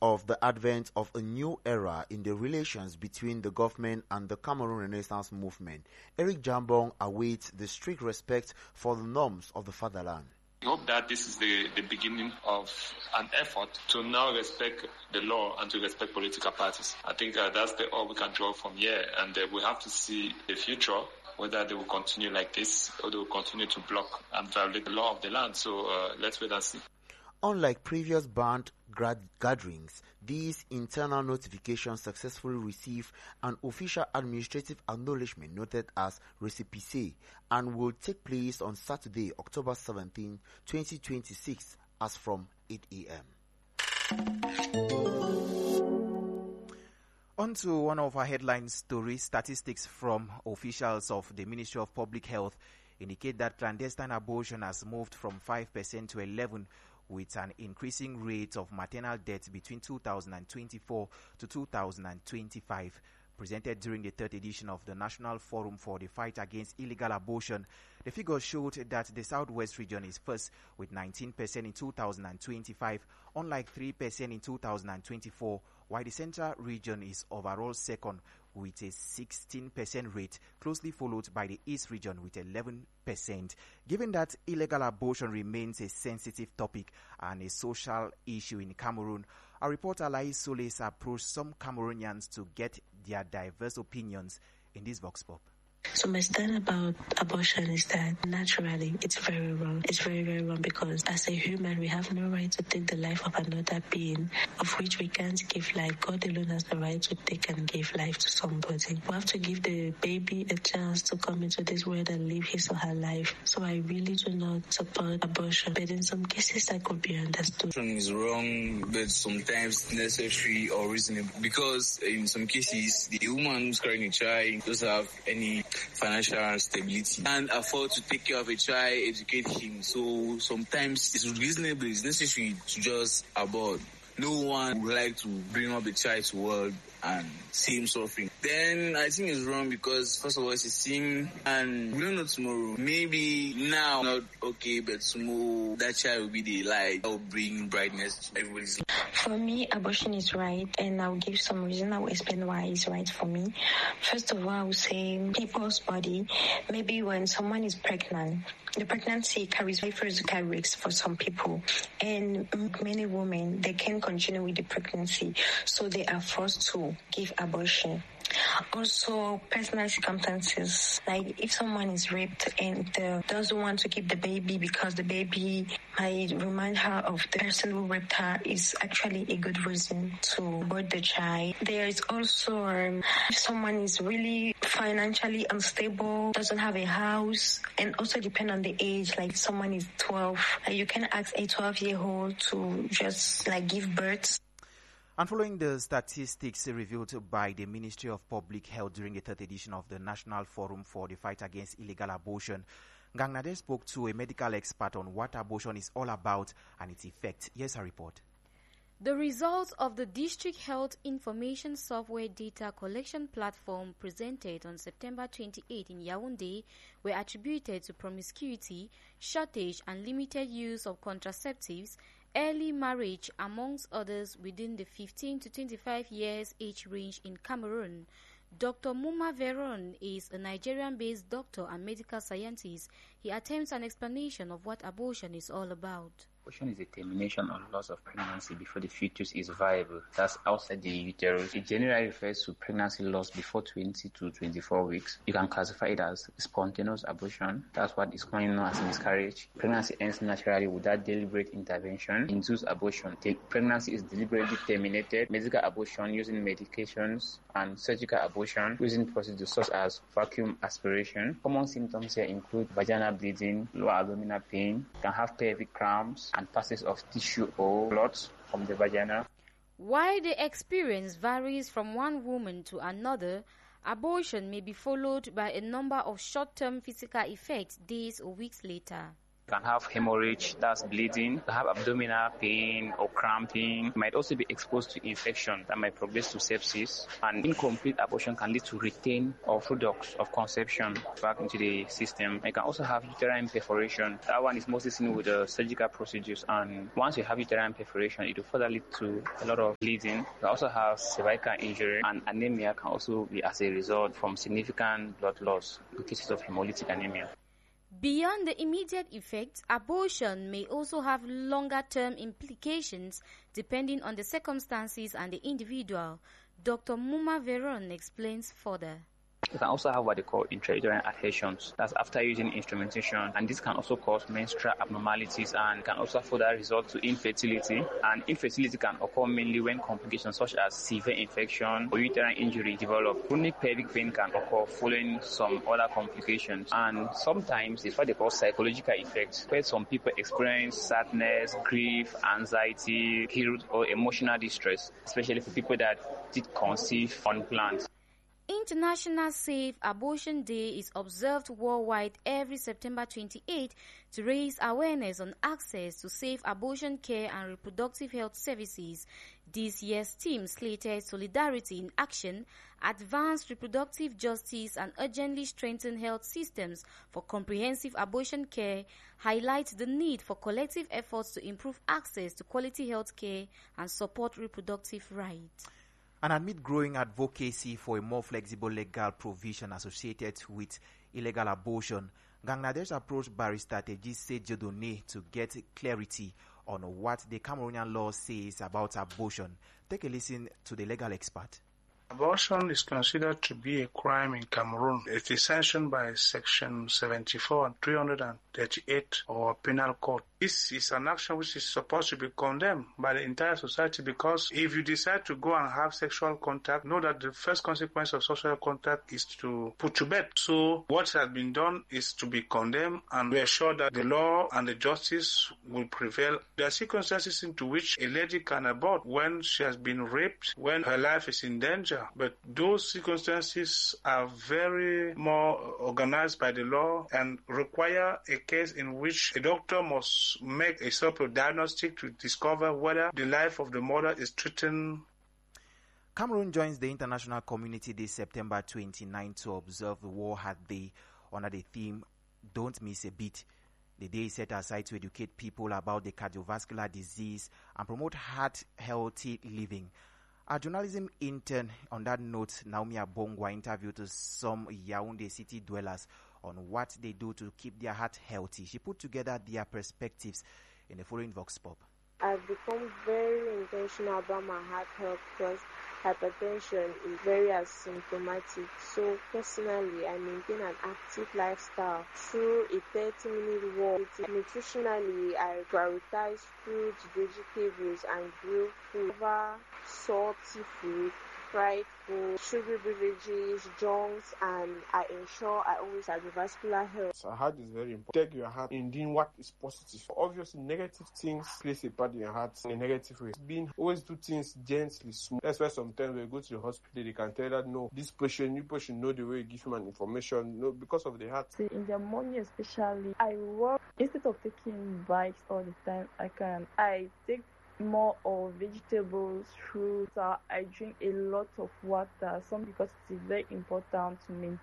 of the advent of a new era in the relations between the government and the Cameroon Renaissance movement, Eric Jambong awaits the strict respect for the norms of the fatherland. We hope that this is the beginning of an effort to now respect the law and to respect political parties. I think that's all we can draw from here, and we have to see the future, whether they will continue like this or they will continue to block and violate the law of the land. So let's wait and see. Unlike previous banned gatherings, these internal notifications successfully receive an official administrative acknowledgement noted as récépissé and will take place on Saturday, October 17, 2026 as from 8 a.m. On to one of our headline stories. Statistics from officials of the Ministry of Public Health indicate that clandestine abortion has moved from 5% to 11%, with an increasing rate of maternal deaths between 2024 to 2025. Presented during the third edition of the National Forum for the Fight Against Illegal Abortion, the figures showed that the Southwest region is first with 19% in 2025, unlike 3% in 2024, while the Central region is overall second with a 16% rate, closely followed by the East region with 11%. Given that illegal abortion remains a sensitive topic and a social issue in Cameroon, our reporter Lai Solis approached some Cameroonians to get their diverse opinions in this Vox Pop. So my stand about abortion is that naturally it's very wrong. It's very, very wrong because as a human we have no right to take the life of another being of which we can't give life. God alone has the right to take and give life to somebody. We have to give the baby a chance to come into this world and live his or her life. So I really do not support abortion, but in some cases that could be understood. Abortion is wrong, but sometimes necessary or reasonable because in some cases the woman who's carrying a child doesn't have any financial stability and afford to take care of a child, educate him. So sometimes it's reasonable, it's necessary to just abort. No one would like to bring up a child to the world and see him suffering. Then I think it's wrong because first of all it's a sin and we don't know tomorrow. Maybe now not okay, but tomorrow that child will be the light that will bring brightness to everybody's life. For me, abortion is right, and I'll give some reason. I will explain why it's right for me. First of all, I will say people's body. Maybe when someone is pregnant, the pregnancy carries very physical risks for some people, and many women, they can't continue with the pregnancy, so they are forced to give abortion. Also, personal circumstances, like if someone is raped and doesn't want to keep the baby because the baby might remind her of the person who raped her, is actually a good reason to abort the child. There is also if someone is really financially unstable, doesn't have a house, and also depend on the age, like if someone is 12, you can ask a 12-year-old to just give birth. And following the statistics revealed by the Ministry of Public Health during the third edition of the National Forum for the Fight Against Illegal Abortion, Gang Nader spoke to a medical expert on what abortion is all about and its effects. Here's a report. The results of the District Health Information Software Data Collection Platform presented on September 28 in Yaoundé were attributed to promiscuity, shortage and limited use of contraceptives, early marriage, amongst others, within the 15 to 25 years age range in Cameroon. Dr. Muma Veron is a Nigerian-based doctor and medical scientist. He attempts an explanation of what abortion is all about. Abortion is a termination or loss of pregnancy before the fetus is viable. That's outside the uterus. It generally refers to pregnancy loss before 20 to 24 weeks. You can classify it as spontaneous abortion. That's what is commonly known as miscarriage. Pregnancy ends naturally without deliberate intervention. Induced abortion. The pregnancy is deliberately terminated. Medical abortion using medications, and surgical abortion using procedures such as vacuum aspiration. Common symptoms here include vaginal bleeding, lower abdominal pain, can have pelvic cramps, and passage of tissue or blood from the vagina. While the experience varies from one woman to another, abortion may be followed by a number of short-term physical effects days or weeks later. You can have hemorrhage, that's bleeding. You can have abdominal pain or cramping. You might also be exposed to infection that might progress to sepsis. And incomplete abortion can lead to retain or products of conception back into the system. You can also have uterine perforation. That one is mostly seen with the surgical procedures. And once you have uterine perforation, it will further lead to a lot of bleeding. You can also have cervical injury, and anemia can also be as a result from significant blood loss in cases of hemolytic anemia. Beyond the immediate effects, abortion may also have longer-term implications depending on the circumstances and the individual. Dr. Muma Veron explains further. You can also have what they call intrauterine adhesions. That's after using instrumentation, and this can also cause menstrual abnormalities and can also further result to infertility. And infertility can occur mainly when complications such as severe infection or uterine injury develop. Chronic pelvic pain can occur following some other complications. And sometimes it's what they call psychological effects, where some people experience sadness, grief, anxiety, guilt, or emotional distress, especially for people that did conceive unplanned. International Safe Abortion Day is observed worldwide every September 28 to raise awareness on access to safe abortion care and reproductive health services. This year's theme, slated Solidarity in Action, Advance Reproductive Justice and Urgently Strengthen Health Systems for Comprehensive Abortion Care, highlights the need for collective efforts to improve access to quality health care and support reproductive rights. And amid growing advocacy for a more flexible legal provision associated with illegal abortion, Gangnadesh approached barrister Tejise Jodone to get clarity on what the Cameroonian law says about abortion. Take a listen to the legal expert. Abortion is considered to be a crime in Cameroon. It is sanctioned by Section 74 and 338 of our Penal Code. This is an action which is supposed to be condemned by the entire society, because if you decide to go and have sexual contact, know that the first consequence of sexual contact is to put to bed. So what has been done is to be condemned, and we are sure that the law and the justice will prevail. There are circumstances into which a lady can abort when she has been raped, when her life is in danger. But those circumstances are very more organized by the law and require a case in which a doctor must make a sort of diagnostic to discover whether the life of the mother is threatened. Cameroon joins the international community this September 29 to observe the World Heart Day under the theme, Don't Miss a Beat. The day is set aside to educate people about the cardiovascular disease and promote heart-healthy living. Our journalism intern, on that note, Naomi Abongwa, interviewed some Yaoundé city dwellers on what they do to keep their heart healthy. She put together their perspectives in the following Vox Pop. I've become very intentional about my heart health because hypertension is very asymptomatic. So personally, I maintain an active lifestyle through a 30-minute walk. Nutritionally, I prioritize fruits, vegetables, and grilled food over salty food, fried food, sugary beverages, junks, and I ensure I always have vascular health. So heart is very important. Take your heart in doing what is positive. Obviously, negative things plays a part in your heart in a negative way. Always do things gently, smooth. That's why sometimes when you go to the hospital, they can tell that, no, this patient, you patient know the way you give him an information, no, because of the heart. See, in the morning especially, I work, instead of taking bikes all the time, I take more of vegetables, fruits. I drink a lot of water, because it is very important to maintain.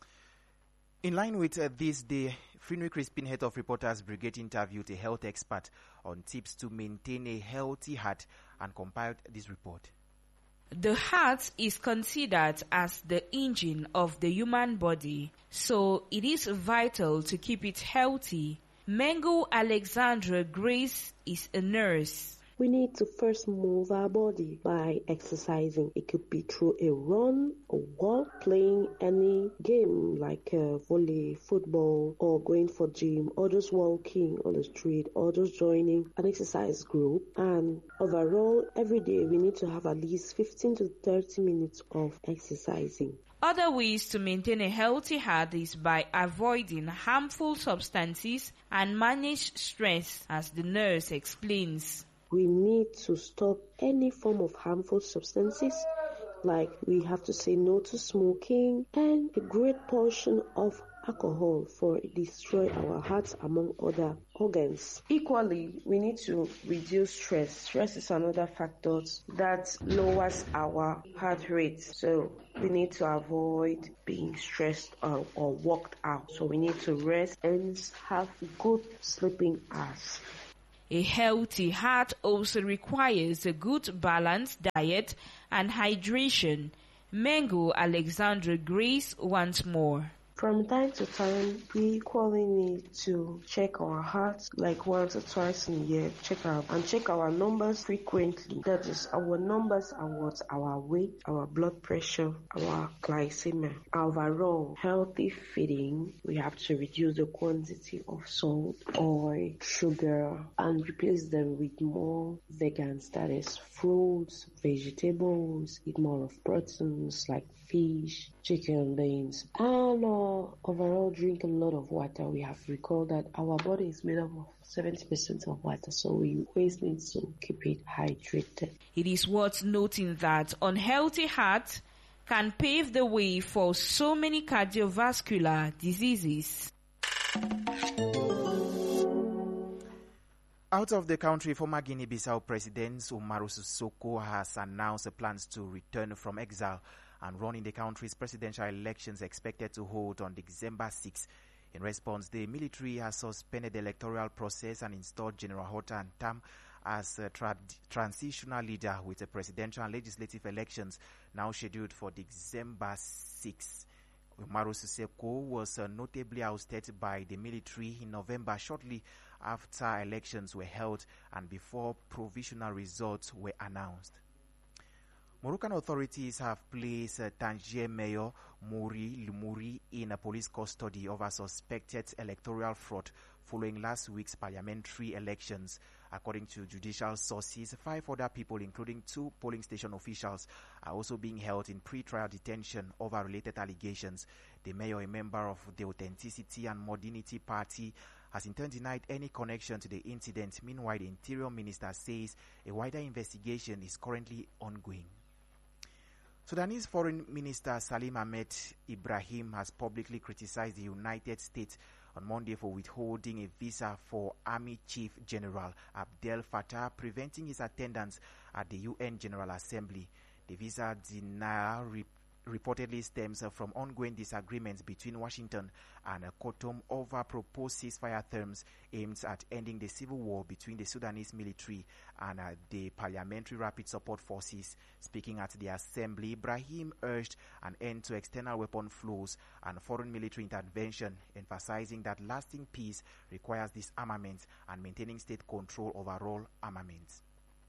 In line with this day, Finwe Crispin, head of Reporters Brigade, interviewed a health expert on tips to maintain a healthy heart and compiled this report. The heart is considered as the engine of the human body, so it is vital to keep it healthy. Mengu Alexandra Grace is a nurse. We need to first move our body by exercising. It could be through a run, a walk, playing any game like volley, football, or going for gym, or just walking on the street, or just joining an exercise group. And overall, every day we need to have at least 15 to 30 minutes of exercising. Other ways to maintain a healthy heart is by avoiding harmful substances and manage stress, as the nurse explains. We need to stop any form of harmful substances, like we have to say no to smoking, and a great portion of alcohol, for it destroys our hearts among other organs. Equally, we need to reduce stress. Stress is another factor that lowers our heart rate. So we need to avoid being stressed or worked out. So we need to rest and have good sleeping hours. A healthy heart also requires a good balanced diet and hydration. Mengu Alexandra Grace once more. From time to time, we equally need to check our hearts like once or twice in a year. Check our numbers frequently. That is, our numbers are what? Our weight, our blood pressure, our glycemia. Overall, healthy feeding, we have to reduce the quantity of salt, oil, sugar, and replace them with more vegans. That is, fruits, vegetables, eat more of proteins like fish, chicken, beans, and overall drink a lot of water. We have recalled that our body is made up of 70% of water, so we always need to keep it hydrated. It is worth noting that unhealthy heart can pave the way for so many cardiovascular diseases. Out of the country, former Guinea-Bissau President Umaru Sissoco has announced plans to return from exile and run in the country's presidential elections expected to hold on December 6. In response, the military has suspended the electoral process and installed General Horta Ntam as a transitional leader, with the presidential and legislative elections now scheduled for December 6. Umaru Sissoco was notably ousted by the military in November, shortly after elections were held and before provisional results were announced. Moroccan authorities have placed Tangier Mayor Mouri Lumuri in a police custody over suspected electoral fraud following last week's parliamentary elections. According to judicial sources, 5 other people, including 2 polling station officials, are also being held in pre-trial detention over related allegations. The mayor, a member of the Authenticity and Modernity Party, has in turn denied any connection to the incident. Meanwhile, the Interior Minister says a wider investigation is currently ongoing. Sudanese Foreign Minister Salim Ahmed Ibrahim has publicly criticized the United States on Monday for withholding a visa for Army Chief General Abdel Fattah, preventing his attendance at the UN General Assembly. The visa denial reportedly stems from ongoing disagreements between Washington and Khartoum over proposed ceasefire terms aimed at ending the civil war between the Sudanese military and the Parliamentary Rapid Support Forces. Speaking at the assembly, Ibrahim urged an end to external weapon flows and foreign military intervention, emphasizing that lasting peace requires disarmament and maintaining state control over all armaments.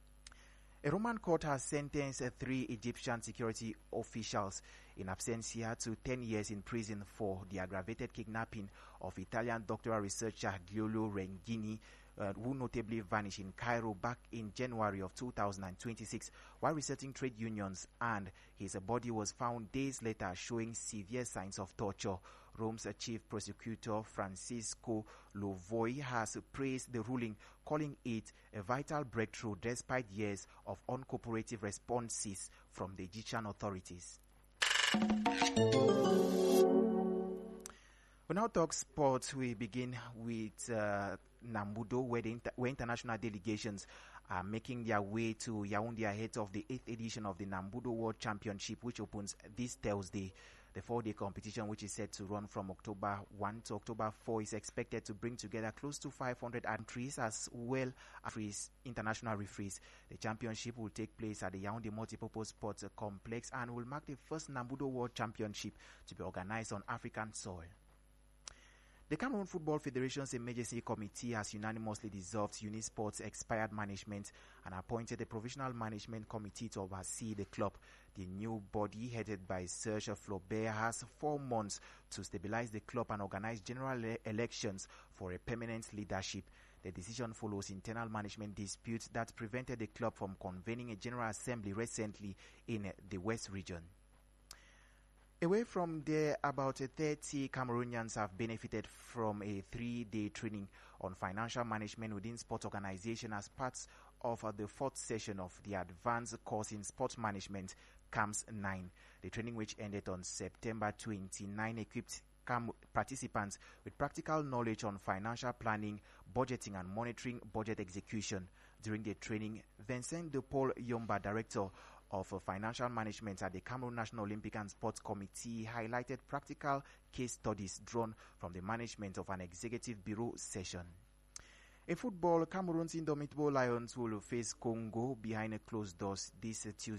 A Roman court has sentenced 3 Egyptian security officials in absentia to 10 years in prison for the aggravated kidnapping of Italian doctoral researcher Giulio Regeni, who notably vanished in Cairo back in January of 2026 while researching trade unions, and his body was found days later showing severe signs of torture. Rome's chief prosecutor Francisco Lovoi has praised the ruling, calling it a vital breakthrough despite years of uncooperative responses from the Egyptian authorities. We now talk sports. We begin with Nambudo, where international delegations are making their way to Yaoundé ahead of the 8th edition of the Nambudo World Championship, which opens this Thursday. The 4-day competition, which is set to run from October 1 to October 4, is expected to bring together close to 500 entries as well as international referees. The championship will take place at the Yaoundé Multipurpose Sports Complex and will mark the first Nambudo World Championship to be organized on African soil. The Cameroon Football Federation's emergency committee has unanimously dissolved Unisport's expired management and appointed a provisional management committee to oversee the club. The new body, headed by Serge Flaubert, has 4 months to stabilize the club and organize general elections for a permanent leadership. The decision follows internal management disputes that prevented the club from convening a general assembly recently in the West region. Away from there, about 30 Cameroonians have benefited from a 3-day training on financial management within sports organization as part of the 4th session of the advanced course in sports management, CAMS 9. The training, which ended on September 29, equipped participants with practical knowledge on financial planning, budgeting and monitoring budget execution. During the training, Vincent de Paul Yomba, Director of Financial Management at the Cameroon National Olympic and Sports Committee, highlighted practical case studies drawn from the management of an executive bureau session. In football, Cameroon's indomitable Lions will face Congo behind closed doors this Tuesday.